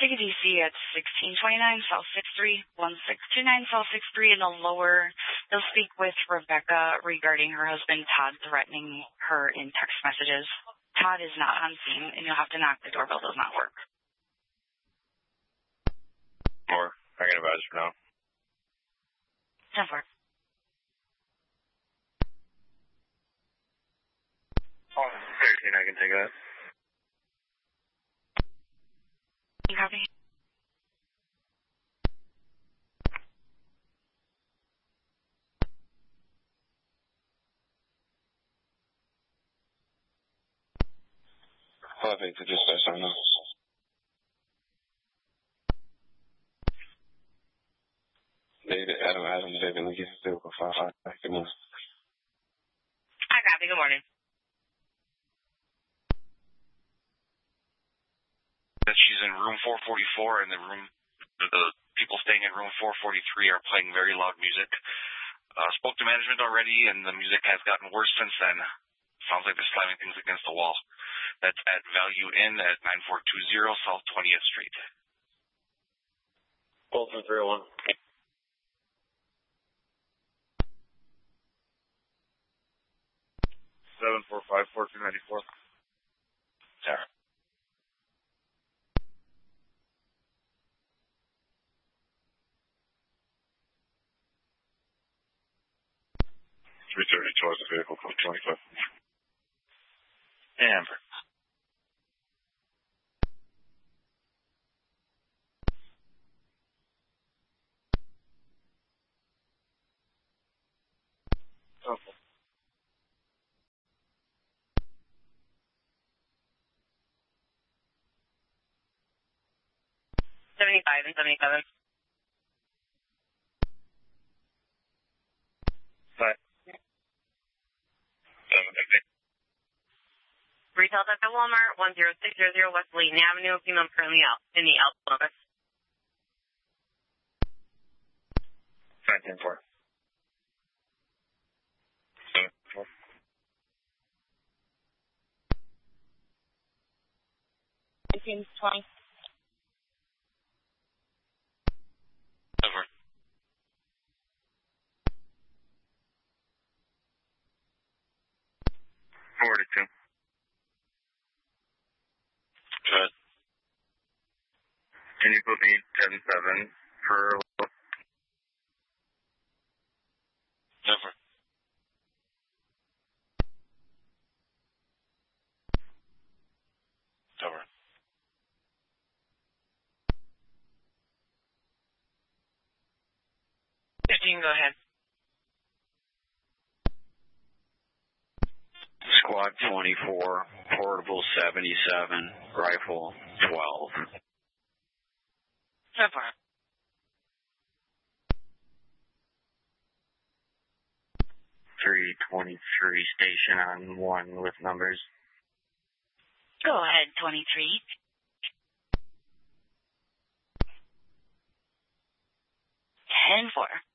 take a DC at 1629 South 63, 1629 South 63 in the lower. They'll speak with Rebecca regarding her husband Todd threatening her in text messages. Todd is not on scene, and you'll have to knock. The doorbell does not work. Or I can advise for now. 10-4. Oh, 13, I can take that. You copy? Perfect, just say something else. Adam, David, we get to 5. Good morning. Hi, copy. Good morning. She's in room 444, and the people staying in room 443 are playing very loud music. Spoke to management already, and the music has gotten worse since then. Sounds like they're slamming things against the wall. That's at Value Inn at 9420 South 20th Street. Bolton 301. 745-4294. Sarah. 330 towards the vehicle, 25. Amber. Okay. $75 and $77. Bye. Retail at Walmart, 10600 West Layton Avenue. Female currently out in the Alpha office. 19-4. 7-4. Seems 20. Over. 42. Good. Can you put me 10-7 for... Over. Over. 15, go ahead. Squad 24, portable 77, rifle 12. So far. 323 station on 1 with numbers. Go ahead, 23. 10-4.